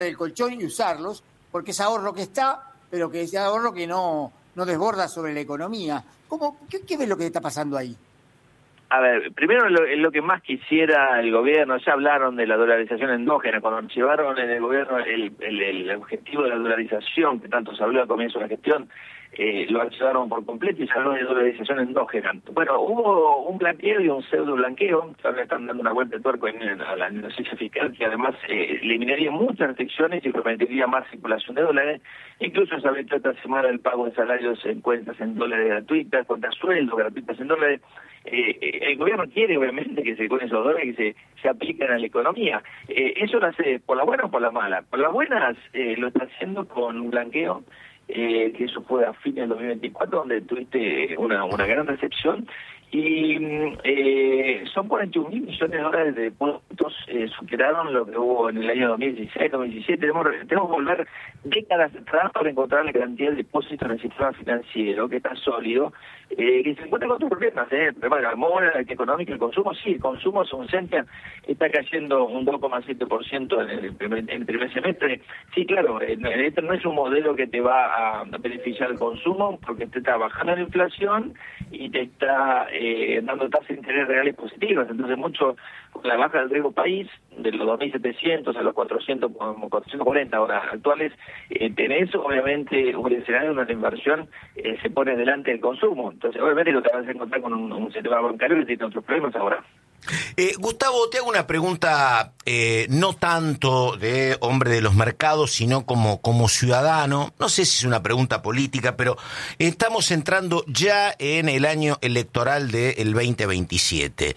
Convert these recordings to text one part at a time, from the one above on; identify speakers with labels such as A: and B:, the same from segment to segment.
A: del colchón y usarlos, porque es ahorro que está, pero que es ahorro que no desborda sobre la economía. ¿Qué ves lo que está pasando ahí?
B: A ver, primero lo que más quisiera el gobierno, ya hablaron de la dolarización endógena, cuando llevaron en el gobierno el objetivo de la dolarización, que tanto se habló al comienzo de la gestión, lo archivaron por completo y se habló de dolarización endógena. Bueno, hubo un blanqueo y un pseudo blanqueo, ahora están dando una vuelta de tuerco a la inocencia fiscal, que además eliminaría muchas restricciones y permitiría más circulación de dólares. Incluso se habilitó esta semana el pago de salarios en cuentas en dólares gratuitas, cuentas sueldos gratuitas en dólares. El gobierno quiere obviamente que con esos dólares que se apliquen a la economía. ¿Eso lo hace por la buena o por la mala? Por las buenas lo está haciendo con un blanqueo, que eso fue a fines del 2024, donde tuviste una gran recepción, y son 41.000 millones de dólares de depósitos, superaron lo que hubo en el año 2016, 2017. Tenemos que volver décadas atrás para encontrar la cantidad de depósitos en el sistema financiero, que está sólido, que se encuentra con otros problemas, el problema de la mora, la económica, el consumo, sí, el consumo, su ausencia está cayendo un 2,7% en el primer semestre. Sí, claro, este no es un modelo que te va a beneficiar el consumo, porque te está bajando la inflación y te está dando tasas de interés reales positivas. Entonces, mucho con la baja del riesgo país, de los 2.700 a los 440 ahora actuales, tenés obviamente un escenario donde la inversión se pone delante del consumo. Entonces, obviamente lo que vas a encontrar con un sistema bancario que tiene otros problemas ahora.
C: Gustavo, te hago una pregunta no tanto de hombre de los mercados, sino como ciudadano. No sé si es una pregunta política, pero estamos entrando ya en el año electoral del 2027.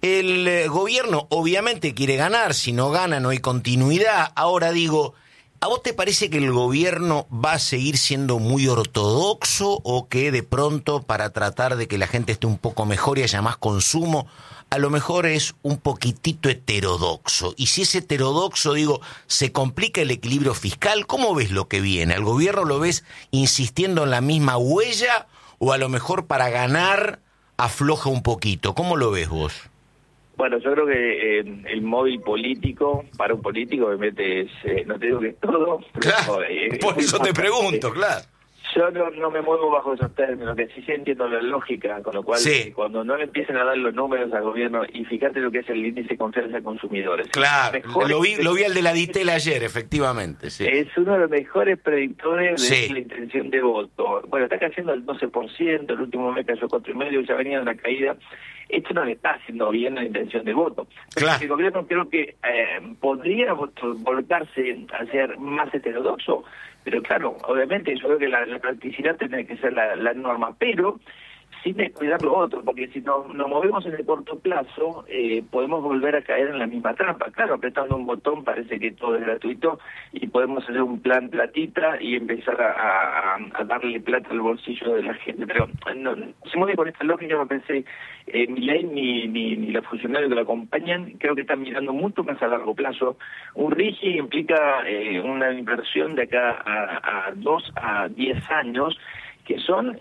C: El gobierno obviamente quiere ganar, si no gana no hay continuidad. Ahora digo, ¿a vos te parece que el gobierno va a seguir siendo muy ortodoxo o que de pronto para tratar de que la gente esté un poco mejor y haya más consumo, a lo mejor es un poquitito heterodoxo? Y si es heterodoxo, digo, ¿se complica el equilibrio fiscal? ¿Cómo ves lo que viene? ¿Al gobierno lo ves insistiendo en la misma huella o a lo mejor para ganar afloja un poquito? ¿Cómo lo ves vos?
B: Bueno, yo creo que el móvil político, para un político, obviamente es, no te digo que es todo.
C: Claro,
B: pero,
C: por eso te pregunto, claro.
B: Yo no me muevo bajo esos términos, que sí entiendo la lógica, con lo cual cuando no le empiecen a dar los números al gobierno, y fíjate lo que es el índice de confianza de consumidores.
C: Claro, lo vi al de la Ditel ayer, efectivamente. Sí.
B: Es uno de los mejores predictores de la intención de voto. Bueno, está cayendo el 12%, el último mes cayó 4,5%, ya venía de una caída. Esto no le está haciendo bien la intención de voto.
C: Claro.
B: El gobierno creo que podría volcarse a ser más heterodoxo, pero claro, obviamente yo creo que la practicidad tiene que ser la norma, pero sin descuidar lo otro, porque si nos movemos en el corto plazo, podemos volver a caer en la misma trampa. Claro, apretando un botón parece que todo es gratuito y podemos hacer un plan platita y empezar a darle plata al bolsillo de la gente. Pero no se mueve con esta lógica, me pensé, Milei ni los funcionarios que lo acompañan, creo que están mirando mucho más a largo plazo. Un RIGI implica una inversión de acá a 2 a 10 años, que son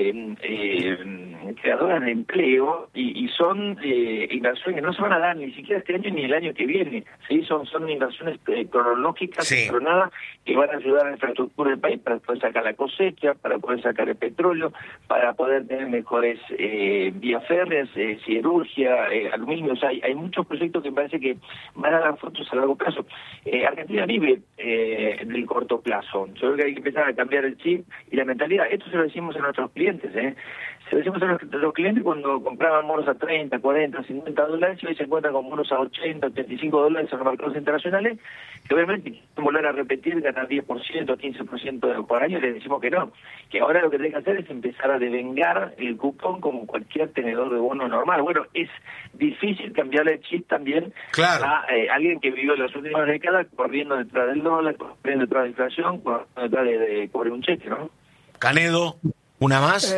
B: creadoras de empleo y son inversiones que no se van a dar ni siquiera este año ni el año que viene. ¿Sí? Son inversiones cronológicas, coronadas, que van a ayudar a la infraestructura del país para poder sacar la cosecha, para poder sacar el petróleo, para poder tener mejores vías férreas, siderurgia, aluminio. O sea, hay muchos proyectos que me parece que van a dar frutos a largo plazo. Argentina vive del corto plazo. Yo creo que hay que empezar a cambiar el chip y la mentalidad. Esto se lo decimos a nuestros clientes, Se lo decimos a los clientes cuando compraban bonos a 30, 40, 50 dólares, y hoy se encuentran con bonos a 80, 85 dólares en los mercados internacionales, que obviamente quieren volver a repetir, ganar 10%, 15% por año, y les decimos que no, que ahora lo que tienen que hacer es empezar a devengar el cupón como cualquier tenedor de bono normal. Bueno, es difícil cambiarle el chip también a alguien que vivió en las últimas décadas corriendo detrás del dólar, corriendo detrás de la inflación, corriendo detrás de cobrar un cheque, ¿no?
C: Canedo, ¿una más?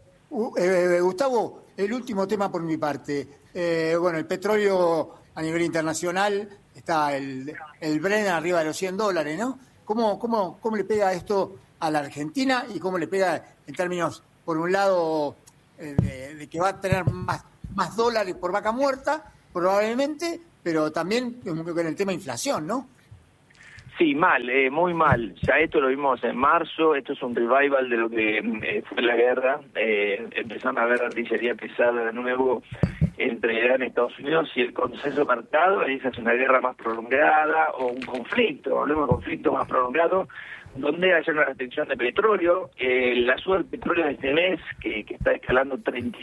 A: Gustavo, el último tema por mi parte. Bueno, el petróleo a nivel internacional, está el Brent arriba de los $100, ¿no? ¿Cómo le pega esto a la Argentina y cómo le pega en términos, por un lado, de que va a tener más dólares por vaca muerta, probablemente, pero también con el tema inflación, ¿no?
B: Sí, mal, muy mal. Ya esto lo vimos en marzo, esto es un revival de lo que fue la guerra. Empezaron a haber artillería pesada de nuevo entre Irán y Estados Unidos, y el consenso marcado es hacer una guerra más prolongada o un conflicto, hablemos de conflicto más prolongado, donde haya una restricción de petróleo. La suba del petróleo de este mes, que está escalando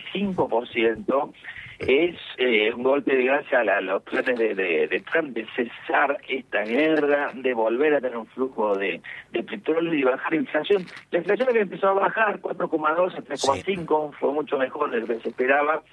B: 35%, es un golpe de gracia a los planes de Trump de cesar esta guerra, de volver a tener un flujo de petróleo y bajar la inflación. La inflación que empezó a bajar 4,2 a 3,5, fue mucho mejor de lo que se esperaba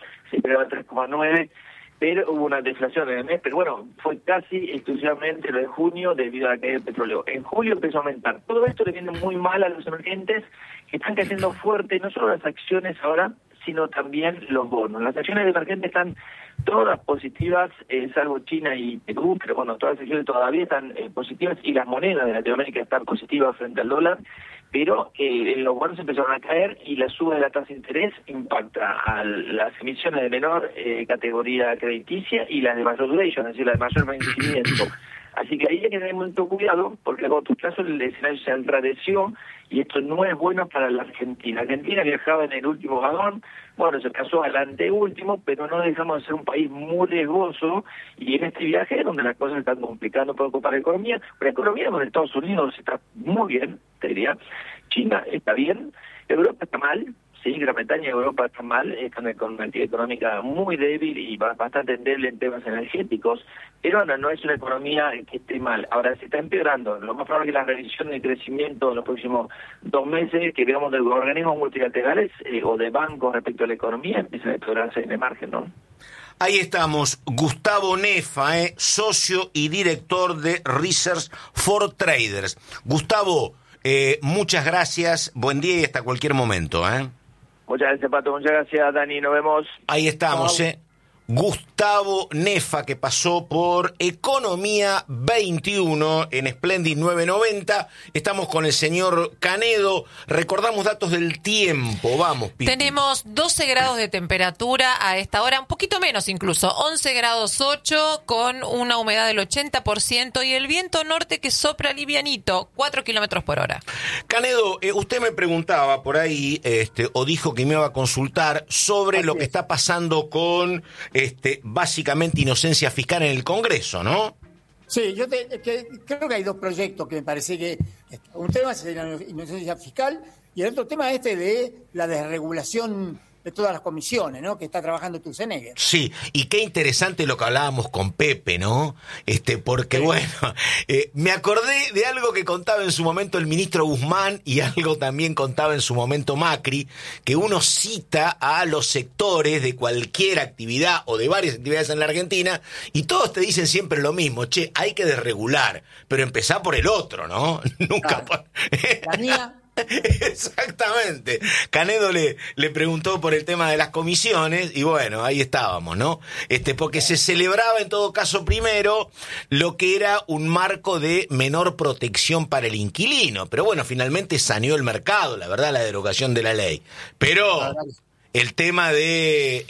B: 3,9, pero hubo una deflación en el mes, pero bueno, fue casi exclusivamente lo de junio debido a la caída del petróleo. En julio empezó a aumentar. Todo esto le viene muy mal a los emergentes, que están cayendo fuerte, no solo las acciones ahora, sino también los bonos. Las acciones emergentes están todas positivas, salvo China y Perú, pero bueno, todas las acciones todavía están positivas, y las monedas de Latinoamérica están positivas frente al dólar, pero los bonos empezaron a caer, y la suba de la tasa de interés impacta a las emisiones de menor categoría crediticia y las de mayor duration, es decir, las de mayor vencimiento. Así que ahí hay que tener mucho cuidado, porque a corto plazo el escenario se enrareció, y esto no es bueno para la Argentina. Argentina viajaba en el último vagón, bueno, se casó al anteúltimo, pero no dejamos de ser un país muy riesgoso, y en este viaje donde las cosas están complicando un poco para la economía, con Estados Unidos está muy bien, te diría, China está bien, Europa está mal. Sí, Gran Bretaña y Europa están mal, están con una actividad económica muy débil y bastante endeble en temas energéticos, pero no es una economía que esté mal. Ahora se está empeorando. Lo más probable es que la revisión de crecimiento en los próximos 2 meses, que veamos de organismos multilaterales o de bancos respecto a la economía, empiezan a empeorarse en el margen, ¿no?
C: Ahí estamos, Gustavo Nefa, socio y director de Research for Traders. Gustavo, muchas gracias, buen día y hasta cualquier momento.
B: Muchas gracias, Pato. Muchas gracias, Dani. Nos vemos.
C: Ahí estamos, Gustavo Nefa, que pasó por Economía 21 en Splendid 990. Estamos con el señor Canedo. Recordamos datos del tiempo. Vamos, Pipi.
D: Tenemos 12 grados de temperatura a esta hora, un poquito menos incluso, 11 grados 8, con una humedad del 80% y el viento norte que sopra livianito, 4 kilómetros por hora.
C: Canedo, usted me preguntaba por ahí, o dijo que me iba a consultar sobre lo que está pasando con básicamente inocencia fiscal en el Congreso, ¿no?
A: Sí, creo que hay 2 proyectos que me parece que... Un tema es la inocencia fiscal, y el otro tema es de la desregulación de todas las comisiones, ¿no?, que está trabajando Sturzenegger.
C: Sí, y qué interesante lo que hablábamos con Pepe, ¿no? Porque, sí. Bueno, me acordé de algo que contaba en su momento el ministro Guzmán y algo también contaba en su momento Macri, que uno cita a los sectores de cualquier actividad o de varias actividades en la Argentina y todos te dicen siempre lo mismo: che, hay que desregular, pero empezá por el otro, ¿no? Nunca
A: por... La mía...
C: Exactamente. Canedo le preguntó por el tema de las comisiones y bueno, ahí estábamos, ¿no? Porque se celebraba en todo caso primero lo que era un marco de menor protección para el inquilino, pero bueno, finalmente saneó el mercado, la verdad, la derogación de la ley. Pero el tema de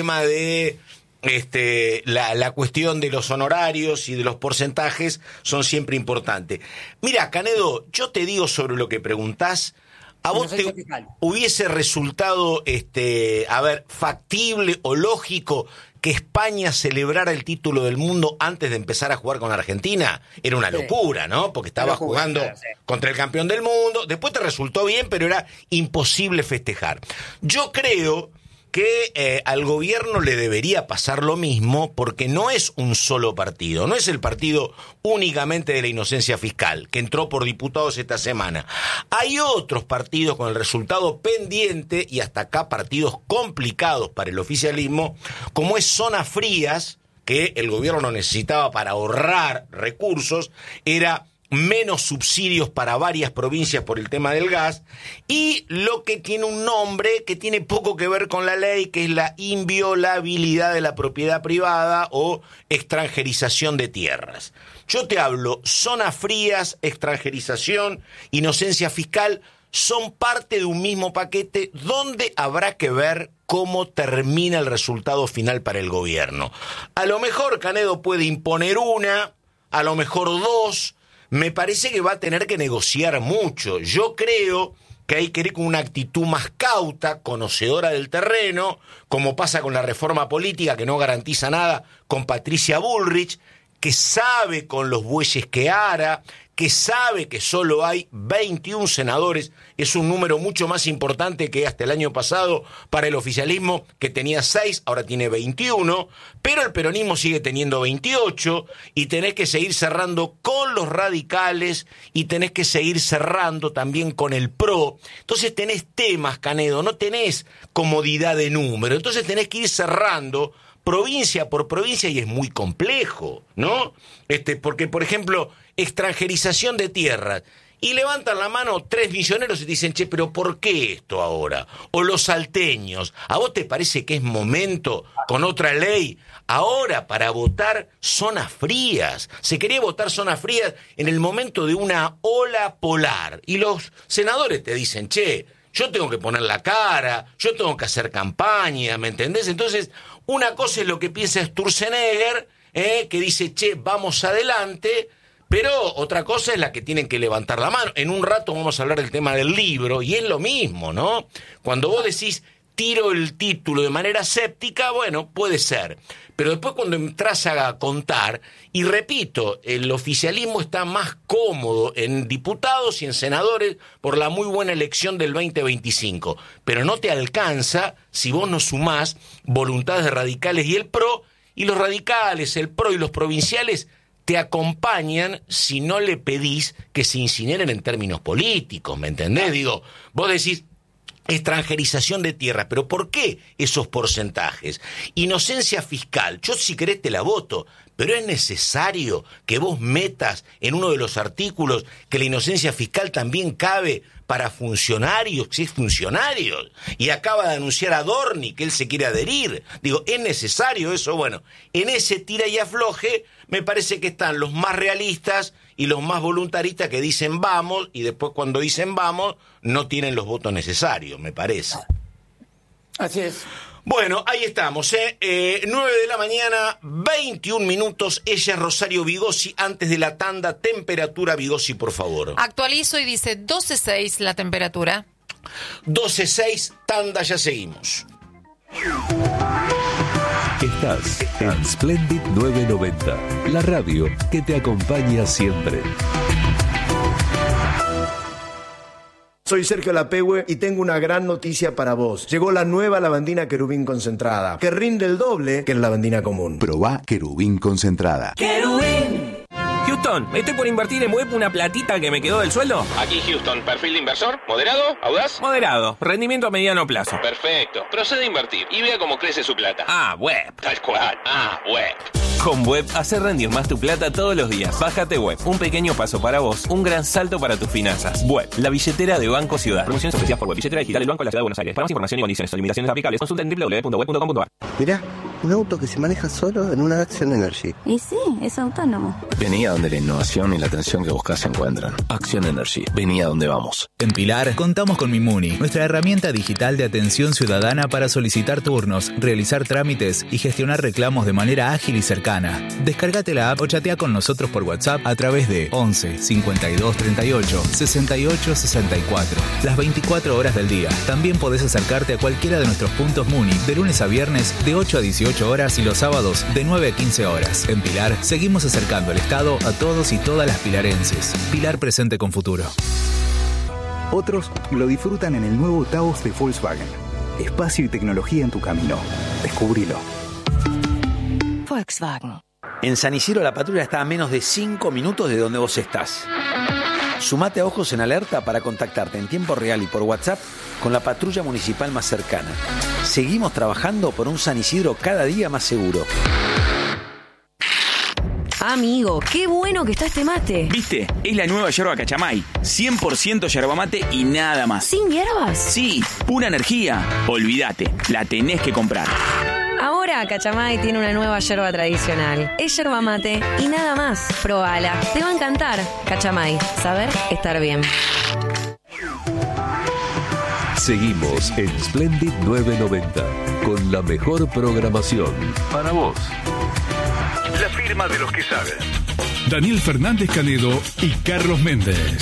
C: la cuestión de los honorarios y de los porcentajes son siempre importantes. Mira, Canedo, yo te digo sobre lo que preguntás, ¿a vos te hubiese resultado, factible o lógico que España celebrara el título del mundo antes de empezar a jugar con Argentina? Era una locura, ¿no? Porque estaba jugando contra el campeón del mundo, después te resultó bien, pero era imposible festejar. Yo creo que al gobierno le debería pasar lo mismo, porque no es un solo partido, no es el partido únicamente de la inocencia fiscal, que entró por diputados esta semana. Hay otros partidos con el resultado pendiente, y hasta acá partidos complicados para el oficialismo, como es Zonas Frías, que el gobierno necesitaba para ahorrar recursos, era menos subsidios para varias provincias por el tema del gas, y lo que tiene un nombre que tiene poco que ver con la ley, que es la inviolabilidad de la propiedad privada o extranjerización de tierras. Yo te hablo, Zonas Frías, extranjerización, inocencia fiscal, son parte de un mismo paquete donde habrá que ver cómo termina el resultado final para el gobierno. A lo mejor Canedo puede imponer una, a lo mejor 2, me parece que va a tener que negociar mucho. Yo creo que hay que ir con una actitud más cauta, conocedora del terreno, como pasa con la reforma política, que no garantiza nada, con Patricia Bullrich, que sabe con los bueyes que ara, que sabe que solo hay 21 senadores, es un número mucho más importante que hasta el año pasado para el oficialismo, que tenía 6, ahora tiene 21, pero el peronismo sigue teniendo 28, y tenés que seguir cerrando con los radicales, y tenés que seguir cerrando también con el PRO. Entonces tenés temas, Canedo, no tenés comodidad de número, entonces tenés que ir cerrando provincia por provincia, y es muy complejo, ¿no? Porque, por ejemplo, extranjerización de tierras, y levantan la mano 3 misioneros y dicen, che, pero ¿por qué esto ahora? O los salteños, ¿a vos te parece que es momento, con otra ley, ahora para votar zonas frías? Se quería votar zonas frías en el momento de una ola polar, y los senadores te dicen, che, yo tengo que poner la cara, yo tengo que hacer campaña, ¿me entendés? Entonces, una cosa es lo que piensa Sturzenegger, que dice, che, vamos adelante, pero otra cosa es la que tienen que levantar la mano. En un rato vamos a hablar del tema del libro, y es lo mismo, ¿no? Cuando vos decís, tiro el título de manera séptica, bueno, puede ser. Pero después cuando entras a contar, y repito, el oficialismo está más cómodo en diputados y en senadores por la muy buena elección del 2025. Pero no te alcanza si vos no sumás voluntades de radicales y el PRO, y los radicales, el PRO y los provinciales te acompañan si no le pedís que se incineren en términos políticos, ¿me entendés? Digo, vos decís, extranjerización de tierra, pero ¿por qué esos porcentajes? Inocencia fiscal, yo si querés te la voto, pero es necesario que vos metas en uno de los artículos que la inocencia fiscal también cabe para funcionarios, si es funcionarios, y acaba de anunciar a Dorni que él se quiere adherir. Digo, ¿es necesario eso? Bueno, en ese tira y afloje me parece que están los más realistas y los más voluntaristas que dicen vamos, y después cuando dicen vamos no tienen los votos necesarios, me parece.
A: Así es.
C: Bueno, ahí estamos, 9 de la mañana, 21 minutos. Ella es Rosario Vigossi. Antes de la tanda, temperatura, Vigossi, por favor.
D: Actualizo y dice 12.6 la temperatura.
C: 12.6, tanda, ya seguimos.
E: Estás en Splendid 990, la radio que te acompaña siempre.
F: Soy Sergio Lapehue y tengo una gran noticia para vos. Llegó la nueva lavandina Querubín concentrada, que rinde el doble que la lavandina común.
G: Probá Querubín concentrada.
H: ¡Querubín! Houston, estoy por invertir en web una platita que me quedó del sueldo.
I: Aquí Houston, perfil de inversor, moderado, audaz.
H: Moderado, rendimiento a mediano plazo.
I: Perfecto, procede a invertir y vea cómo crece su plata.
H: Web.
I: Tal cual, web.
H: Con Web, hacer rendir más tu plata todos los días. Bájate Web, un pequeño paso para vos, un gran salto para tus finanzas. Web, la billetera de Banco Ciudad. Promociones ofrecidas por Web, billetera digital del Banco de la Ciudad de Buenos Aires. Para más información y condiciones o limitaciones aplicables, consulta en www.web.com.ar.
J: Mirá, un auto que se maneja solo en una Action Energy.
K: Y sí, es autónomo.
L: Vení a donde la innovación y la atención que buscas se encuentran. Action Energy, vení a donde vamos.
M: En Pilar contamos con Mimuni, nuestra herramienta digital de atención ciudadana para solicitar turnos, realizar trámites y gestionar reclamos de manera ágil y cercana. Descargate la app o chatea con nosotros por WhatsApp a través de 11 52 38 68 64. Las 24 horas del día. También podés acercarte a cualquiera de nuestros puntos Muni de lunes a viernes de 8 a 18 horas y los sábados de 9 a 15 horas. En Pilar seguimos acercando el Estado a todos y todas las pilarenses. Pilar presente con futuro.
N: Otros lo disfrutan en el nuevo Taos de Volkswagen. Espacio y tecnología en tu camino. Descubrilo.
O: Volkswagen. En San Isidro la patrulla está a menos de 5 minutos de donde vos estás. Sumate a Ojos en Alerta para contactarte en tiempo real y por WhatsApp con la patrulla municipal más cercana. Seguimos trabajando por un San Isidro cada día más seguro.
K: Amigo, qué bueno que está este mate.
P: ¿Viste? Es la nueva yerba Cachamay. 100% yerba mate y nada más.
K: ¿Sin hierbas?
P: Sí, pura energía. Olvídate, la tenés que comprar.
K: Ahora Cachamay tiene una nueva yerba tradicional. Es yerba mate y nada más. Probala, te va a encantar. Cachamay, saber estar bien.
E: Seguimos en Splendid 990 con la mejor programación para vos.
Q: La firma de los que saben. Daniel Fernández Canedo y Carlos Méndez.